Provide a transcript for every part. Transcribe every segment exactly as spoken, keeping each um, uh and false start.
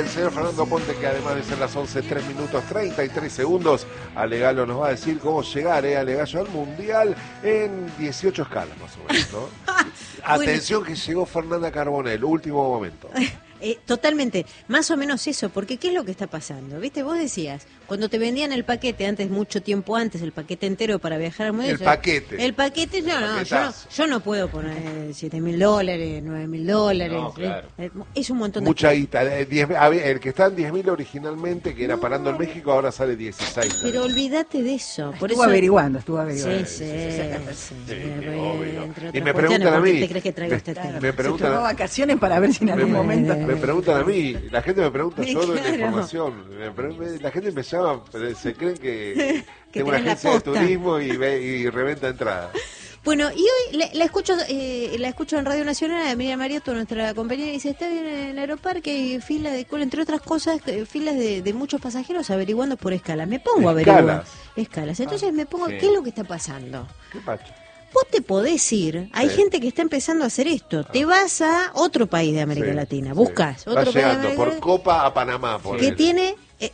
el señor Fernando Ponte, que además de ser las once, tres minutos treinta y tres segundos, Alegalo nos va a decir cómo llegar, eh, Alegallo, al Mundial en dieciocho escalas más o menos, ¿no? Atención que llegó Fernanda Carbonell, último momento. Eh, totalmente, más o menos eso, porque ¿qué es lo que está pasando? ¿Viste? Vos decías, cuando te vendían el paquete antes, mucho tiempo antes, el paquete entero para viajar al Mundial. El paquete. El paquete, no, no, yo no, yo no puedo poner siete mil dólares, nueve mil dólares. No, claro. eh, es un montón de Mucha guita. eh, diez, a ver, el que está en diez mil originalmente, que era No. parando en México, ahora sale dieciséis. Pero olvídate de eso. Por Estuvo eso... averiguando, estuvo Sí, averiguando. sí, sí. Sí, eh, obvio. entre Y otras me cuestiones, preguntan a ¿por qué mí. te crees que traigo Me- este tema? me Se preguntan- tomó vacaciones para ver si en algún Me- momento... Me preguntan a mí, la gente me pregunta, yo doy la Claro. información. Me pre- me- La gente me llama, pero se creen que, Que tengo una tenés la agencia de posta. turismo y, ve- y reventa entradas. Bueno, y hoy la, la escucho eh, la escucho en Radio Nacional, a Miriam Mariotto, nuestra compañera, y dice, está bien en el aeroparque, hay fila de cola, entre otras cosas, eh, filas de, de muchos pasajeros averiguando por escalas. Me pongo a averiguar. Escalas. Escalas. Entonces me pongo, sí. ¿qué es lo que está pasando? ¿Qué pacho? Vos te podés ir, hay Sí. gente que está empezando a hacer esto, te vas a otro país de América Sí, Latina, sí. buscas Vas otro país de llegando América por Latina Copa a Panamá. Por que él. tiene, eh,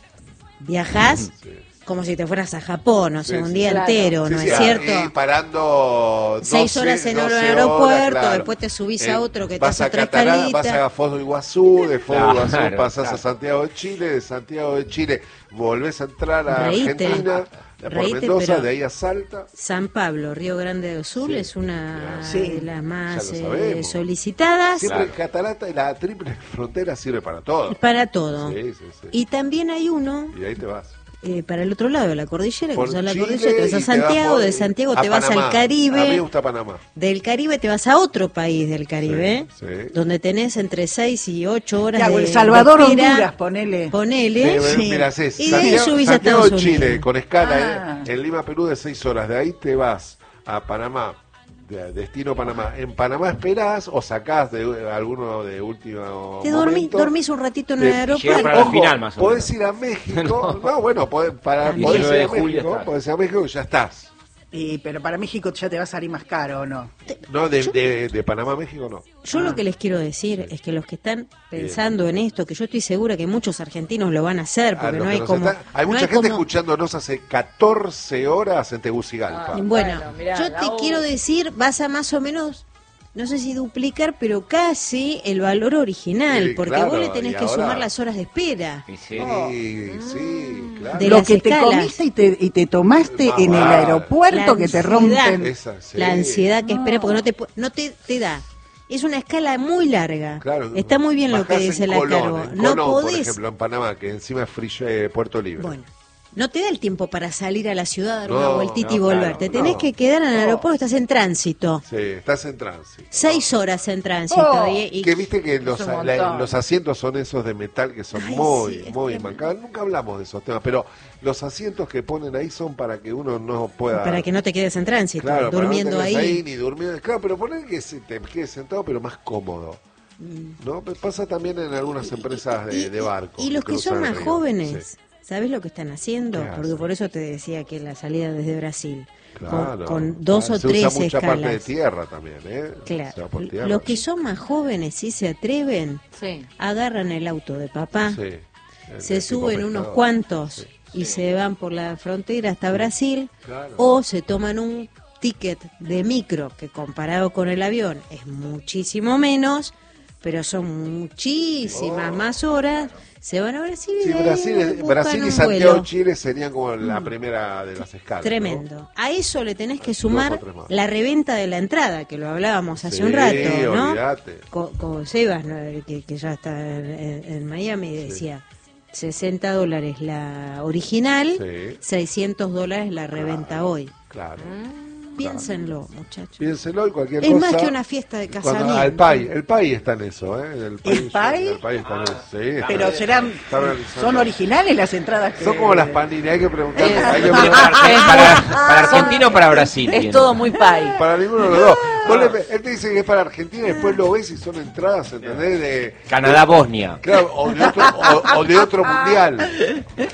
viajás Sí. como si te fueras a Japón, o sea, Sí, un sí. día Claro. entero, Sí, ¿no sí, es cierto? Y parando Seis doce, horas en el doce aeropuerto, horas, claro. después te subís a otro que te vas hace a otra Catara- escalita. Vas a Foz do Iguazú, de Foz do Iguazú Claro, pasás claro. a Santiago de Chile, de Santiago de Chile volvés a entrar a Reíte. Argentina, por Reíte, Mendoza, pero- de ahí a Salta. San Pablo, Río Grande do Sul, Sí. es una Sí. de las más Ya lo eh, sabemos. solicitadas Siempre Claro. Catarata y la triple frontera sirve para todo. para todo. Sí, sí, sí. Y también hay uno Y ahí te vas. eh, para el otro lado de la cordillera, Por cruzar la Chile cordillera, te vas y a te Santiago, por- de Santiago a te vas Panamá. al A mí me Caribe, gusta Panamá. del Caribe te vas a otro país del Caribe, Sí, sí. donde tenés entre seis y ocho horas ¿Qué hago? de El Salvador, de espera. Honduras, ponele. Ponele. Sí, Sí. Mira, haces Y de ahí Santiago, subís a Santiago Estados de Chile, Unidos. con escala Ah. eh, en Lima, Perú, de seis horas. De ahí te vas a Panamá, de, destino Panamá. En Panamá esperás o sacás de eh, alguno de último Te dormís, momento. dormís un ratito en Te- el Llega aeropuerto. para el Ojo, final, más o podés menos. ir a México. No. No, bueno, podés, para, También. podés ir a diecinueve de julio México, estás. podés ir a México y ya estás. Y, pero para México ya te va a salir más caro, ¿o no? No, de, Yo- de, de Panamá a México no. Yo Ah. lo que les quiero decir es que los que están pensando en esto, que yo estoy segura que muchos argentinos lo van a hacer, A porque los no que hay nos como... están- hay no mucha gente como- escuchándonos hace catorce horas en Tegucigalpa. Ah. Bueno, Bueno, mirá, yo la te U. quiero decir, vas a más o menos, no sé si duplicar, pero casi el valor original, Sí, porque claro, vos le tenés y que ahora- sumar las horas de espera. Y sí. Sí, sí, claro. De Lo las que te escalas. comiste y te, y te tomaste Más en el vale. aeropuerto La que te ansiedad. rompen. Esa, sí. La ansiedad que No. espera, porque no te, pu- no te, te da. Es una escala muy larga. Claro, Está muy bien lo que bajás dice en la Colón, Carbo. en No Colón, por podés. ejemplo, en Panamá, que encima es Frillo, eh, Puerto Libre. Bueno, no te da el tiempo para salir a la ciudad, dar No, una vueltita y no, volver. claro, te tenés no. que quedar en el No. aeropuerto, estás en tránsito. Sí, estás en tránsito. Seis horas en tránsito. Oh, y, y- Que viste que los, Es un la- montón. los asientos son esos de metal que son Ay, muy, sí, es muy tremendo. mancados. Nunca hablamos de esos temas, pero los asientos que ponen ahí son para que uno no pueda... para que no te quedes en tránsito, Claro, para durmiendo no te quedes ahí. ni durmiendo. Claro, pero poner que se- te quedes sentado, pero más cómodo. ¿No? Pasa también en algunas empresas de, Mm. Y- de barcos. Y los que son cruzan el más río. jóvenes, Sí. ¿sabes lo que están haciendo? ¿Qué Porque hacen? por eso te decía que la salida desde Brasil, con- Claro, con, dos claro. o Se tres usa mucha parte de escalas. tierra también, ¿eh? Se va Claro. por tierra. Los que son más jóvenes, si se atreven, Sí. agarran el auto de papá, Sí. El- se el tipo suben unos pescador. cuantos Sí. y se van por la frontera hasta Brasil, Claro. o se toman un ticket de micro que comparado con el avión es muchísimo menos, pero son muchísimas Oh. más horas, se van a Brasil y Sí, de ahí Brasil, buscan Brasil y un Santiago vuelo. Mm. de Chile serían como la primera de las escalas. ¿no? Tremendo. A eso le tenés que Dos o sumar tres más. la reventa de la entrada, que lo hablábamos hace Sí, un rato, ¿no? olvídate. Con, con Sebas, ¿no? que, que ya está en, en- en Miami, decía sesenta dólares la original, Sí. seiscientos dólares la reventa hoy. Claro. Piénsenlo, muchachos. Piénselo y cualquier Es cosa. más que una fiesta de Cuando- casamiento. al país, el país está en eso, ¿eh? El país, ¿El país? el país está en eso, sí, está- Pero serán, está realizando. son originales las entradas que... Son como las panini, hay que preguntar. Eh, hay que eh, preguntar para, para Argentina o para Brasil. Es tiene. todo muy pay. para ninguno de los dos. Vos le- él te dice que es para Argentina y después lo ves y son entradas, ¿entendés? De, Canadá-Bosnia. claro, o de otro, o, o de otro mundial.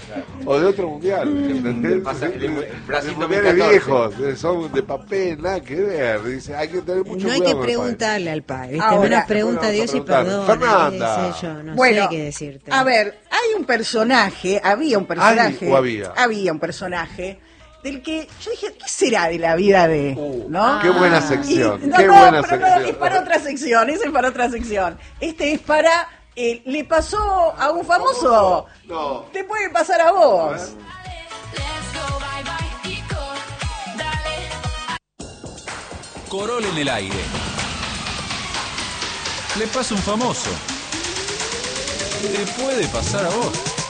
o de otro mundial. ¿Entendés? Pasa, el- el Brasil De mundiales dos mil catorce. viejos, son de papel, nada que ver. Dice, hay que tener mucho No hay cuidado que con el padre. preguntarle al padre. ¿viste? Ahora, Menos pregunta a bueno, Dios y vamos a perdona. preguntarle. Fernanda. qué sé yo, no Bueno, sé qué decirte. a ver, hay un personaje, había un personaje. ¿Hay o había? Había un personaje del que yo dije, ¿qué será de la vida de? Uh, ¿No? Qué buena Y- sección, no, qué no, buena pero no, sección. es para otra sección, ese es para otra sección. Este es para, eh, le pasó a un famoso, No. te puede pasar a vos. A ver. Corol en el aire. Le pasa un famoso. Te puede pasar a vos.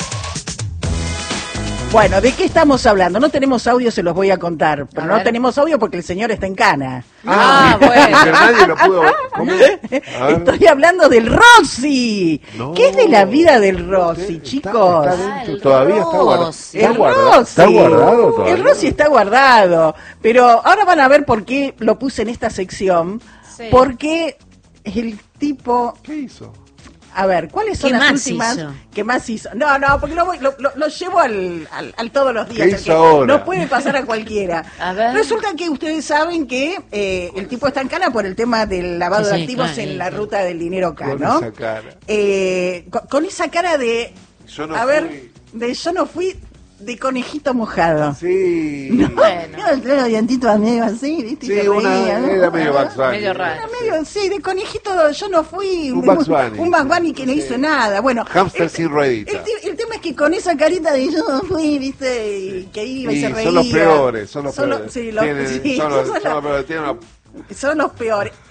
Bueno, ¿de qué estamos hablando? No tenemos audio, se los voy a contar, pero A no ver. tenemos audio porque el señor está en cana. Ah, bueno. Que nadie lo pudo. ¿Cómo? A ver. Estoy hablando del Rossi. No. ¿Qué es de la vida del Rossi, Está- chicos? está Ah, dentro, el todavía está guardado. Rossi. Está El guardado. Rossi. Está guardado todavía. El Rossi está guardado. Pero ahora van a ver por qué lo puse en esta sección. Sí. Porque el tipo... ¿Qué hizo? A ver, ¿cuáles son ¿Qué las más últimas hizo? que más hizo? No, no, porque lo, voy- lo, lo- lo llevo al, al, al todos los días. ¿Qué al hizo que ahora? Nos puede pasar a cualquiera. A ver. Resulta que ustedes saben que eh, el tipo está en cana por el tema del lavado Sí, de sí, activos claro, en sí, la sí. ruta del dinero acá, Con ¿no? esa cara. Eh, con, con esa cara de... Yo no a ver, fui. de yo no fui de conejito mojado. Sí. Bueno. Yo tengo los dientitos medio así, ¿viste? Y Sí, se una, reía, ¿no? era medio Bugs Bunny. Medio raro. Era medio, sí, de conejito yo no fui Un de- Bugs Bunny. un Bugs Bunny que no Sí. hizo nada. Bueno, Hámster el- sin ruedita. El, te- el tema es que con esa carita de yo no fui, viste, y que iba y, Y se reía. son los peores, son los Son peores. los- sí, los- Tienen- sí, son los, son son los- los peores. Tienen una son los peores.